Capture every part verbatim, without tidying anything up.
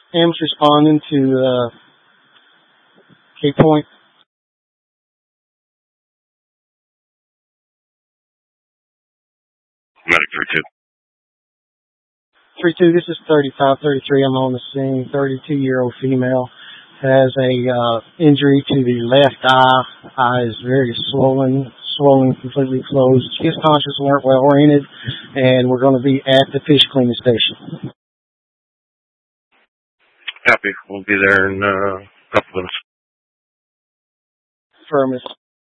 Am's responding to uh, Cape Point. Medic three two. three two, this is thirty-five thirty-three. I'm on the scene. thirty-two-year-old female has a uh, injury to the left eye. Eye is very swollen, swollen, completely closed. She is conscious, weren't well oriented, and we're going to be at the fish cleaning station. Copy. We'll be there in uh, a couple minutes. Affirmative.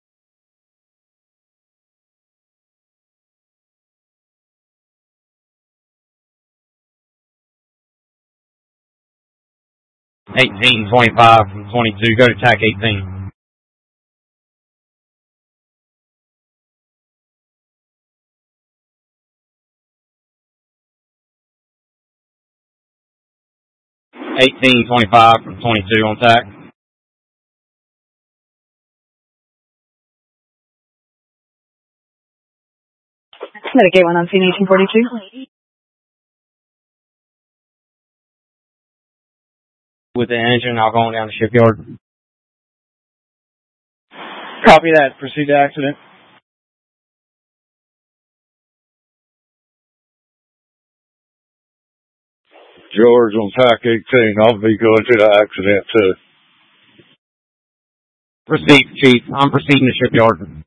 eighteen, twenty-five, twenty-two, go to T A C eighteen. eighteen, twenty-five, twenty-two on T A C. Medic eight one on scene, eighteen forty-two. With the engine, I'll go on down to shipyard. Copy that. Proceed to accident. George on T A C eighteen. I'll be going to the accident too. Proceed, Chief. I'm proceeding to shipyard.